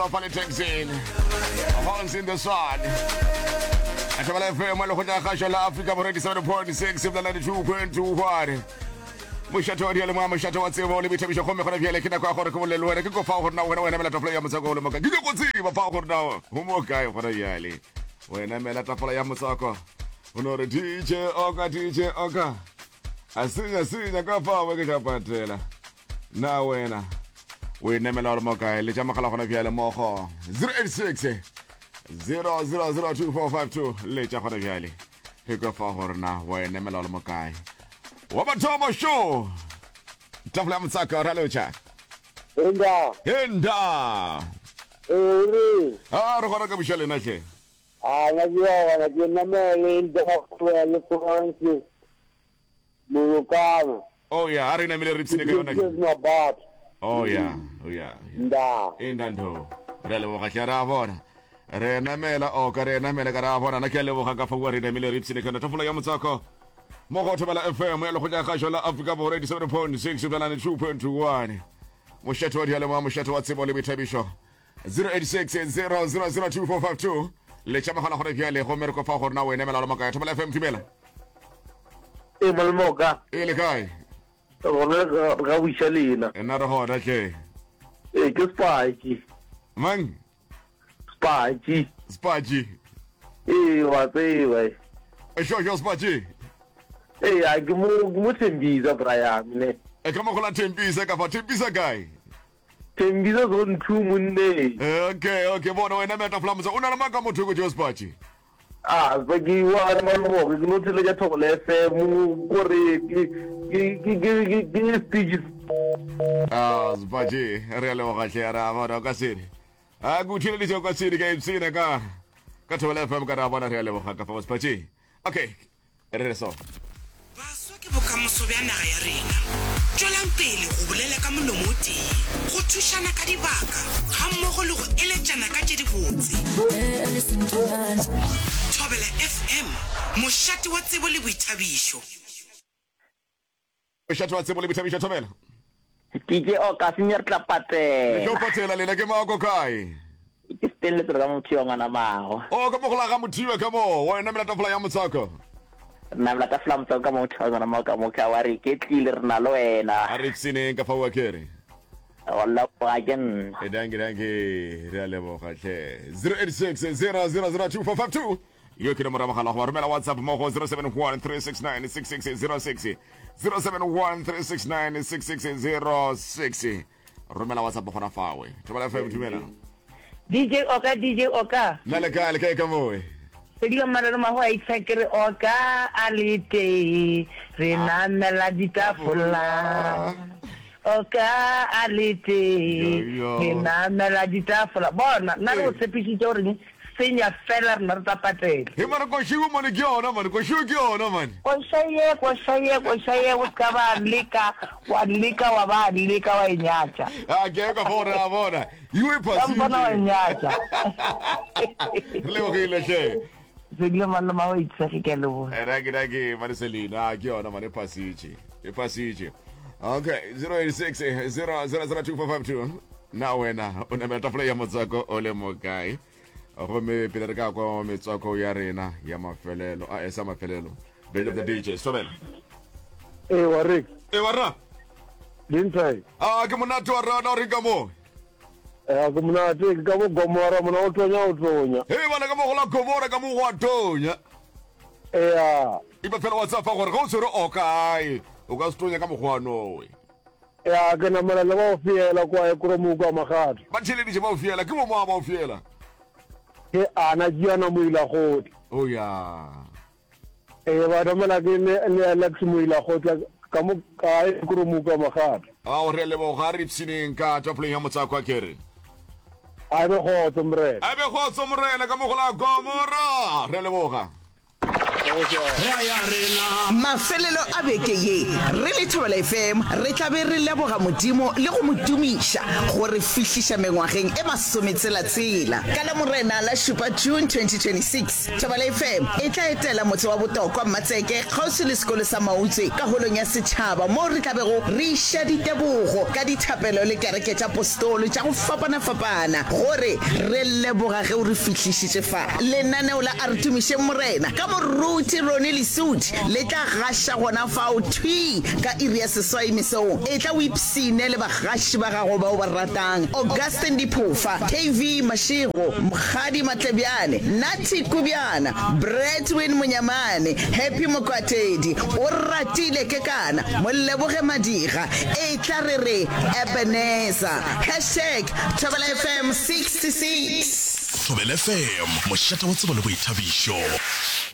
Politics in Horns in the Sun. Atabala FM malokhoja khasha la Africa 47.6 92.21. Mushato wa diale mama mushato wa tsebo le bithabisho khome khona bjale kina kwa gore ke bolelo wena ke go fa gore na wena mela tafola ya motsako le moka ke go tsiba fa gore na ho mo kae gore yale wena mela tafola ya motsako unore DJ Oka asinya ka fa wa ke japatela na wena wena mela le moka le tsa magala gona bjale mogo 086 000245 le tsa gona bjale ke go fa gore na wena mela le moka Wabatoma show. Tafla mtsaka ralocha. Henda. Rokona ka bishale nache. Najua wanajua mele ndio kwa le Florence. Murukano. Oh yeah, arina mele ripsine ka yona. Oh yeah. Nda. Indando. Rele wo khara bona. Rena mela o ka rena mela ka ra bona na kele wo ka fa wa rena mele ripsine ka tafla ya mtsaka. Mogo tobala FM ya lokhoja khasho la Africa bo radio 7.6 blalane 2.21 Mushato wa diale mama mushato wa tsebo le bithabisho 086 000245 le chama khona khona bjale go mereko fa gore na wena mela lo maka tobala FM timela Malmoka. le kai Rona ga buishalena. ena re hona ke Ke Spike. mang Spaji Wa tseba. Show Spaji A ke mo Thembiza Brian ne. e ka mo gola Thembisa ka fa Thembisa guy Thembiza go nthu munne. Okay bona wena meta flamza una la maka motho go Spaji Ba ke wa malmo ke no tsile ja thole FM gore ke speeches. Spaji reale wa khara bona ka sini go thile le ka sini ka ipsina ka thola FM ka ra bona reale wa ka fa Spaji okay reso Baswa ke bokamoso bja naga ya rena tšwelang pele go bolela ka molomo o tee go thušana ka dibaka ga mmogo le go eletšana ka tše dibotse Thobela FM mošate wa tsebo le boithabišo mošate wa tsebo le boithabišo Thobela DJ Oka senior tlapate. jo patela lena ke mako kae Ke stelle tlo ga motho wa ngwana mago. ka mo gola ga mothiwa ka mo wena mela tafola ya motsako Nna la tafla motho ka motho wa ngwana mago ka mo ka wa re ke tlile rena lo wena. a re tsine ka fa wa kere Walla wa gen. dangi re a leboga tle 086 000245 yo ke nomoro magala go romela WhatsApp mo go 0713696606 0713696606 romela WhatsApp gona fawe Thobela FM dumela DJ Oka. nale ka mo Sedia marano maho itsekere Oka alite rena mela ditafola. Oka alite rena mela ditafola. Bona na go tsepisi tore senya fela rena re tapatela. he mara go shigo mo ne ke yona man go shigo ke yona man Ko shaye o ka ba lika wa inyacha. ke ka bona iwe Mbona wa pasi inyacha. le go ile she Sedia marano maho itsekere lo. Ragi Marcelina ke yona man e pasiche okay 086 000252 na wena o ne meta play ya motsako o le mokai go me pele ka kwa metswako ya rena ya mafelelo a esa mafelelo band of the DJ Sobel Warek. warra Dintai. ke monato wa rana re ka mo Ke mona te ka bo gomora mona o tonya. bana ka mo go la gomora ka mo go atonya iba fela WhatsApp gore go tsere o kae o ka stonya ka mo go anowe Ke na mala le ba fiela kwa e kromu kwa magadi. ba tshile di ba o fiela ke mo ba o fiela Ke ana jiana mo ila godi. oh ya Ba domela ke ne Alex mo ila godi ka mo ka e kromu kwa magadi. o re le bo ga re tsineng ka tsa play ya motsako a kere A be go tsomre. a be go tsomrena ka mo go la gomora re le boga mafelelo a beke ye re le Thobela FM re tla be re leboga modimo le go modumisha go re fihlisha mengwageng e masometsela ka la morena la Shupa June 2026 Thobela FM e tla etela motse wa Botokwa Matseke kgausi le sekolo sa Mautse ka holong ya setšhaba mo re tla bego re isha ditebogo ka dithapelo le kereke tša apostolo tša go fapana gore re leboga ge o re fihlišitše fa lenaneo la Artumishe Morena ka moruti Ronnie Lesudi le tla gasha gona fao thwi ka iri ya seswai mesong e tla o ipsine le bagaši ba gago ba o ba ratang Augustine Diphofa KV Mashego Mkhadi Matlebyane Nati Kubiana Bretwin Munyamane Happy Mokwatedi o ratile ke kana Moleboge Madiga e tla re Ebenezer #Thobela FM 66 Thobela FM mošata wa tsebo le boithabišo.